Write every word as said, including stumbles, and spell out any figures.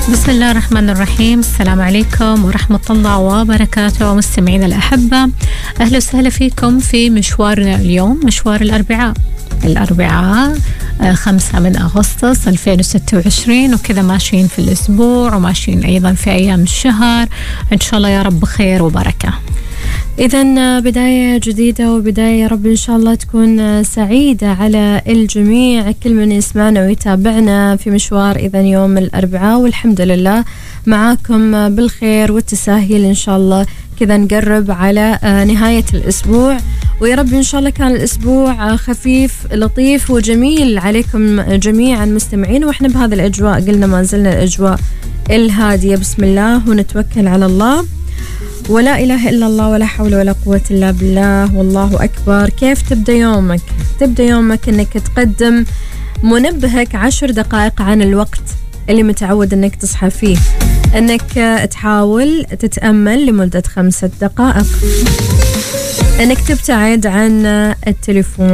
بسم الله الرحمن الرحيم. السلام عليكم ورحمة الله وبركاته مستمعين الأحبة، أهلا وسهلا فيكم في مشوارنا اليوم، مشوار الأربعاء الأربعاء خمسة من أغسطس ألفين وستة وعشرين، وكذا ماشيين في الأسبوع وماشيين أيضا في أيام الشهر، إن شاء الله يا رب خير وبركة. إذن بداية جديدة وبداية يا رب إن شاء الله تكون سعيدة على الجميع، كل من يسمعنا ويتابعنا في مشوار إذن يوم الأربعاء، والحمد لله معاكم بالخير والتساهيل إن شاء الله، كذا نقرب على نهاية الأسبوع، ويا رب إن شاء الله كان الأسبوع خفيف لطيف وجميل عليكم جميعا مستمعين، وإحنا بهذا الأجواء قلنا ما زلنا الأجواء الهادية. بسم الله ونتوكل على الله، ولا إله إلا الله، ولا حول ولا قوة إلا بالله، والله أكبر. كيف تبدأ يومك؟ تبدأ يومك أنك تقدم منبهك عشر دقائق عن الوقت اللي متعود أنك تصحى فيه، أنك تحاول تتأمل لمدة خمسة دقائق، أنك تبتعد عن التليفون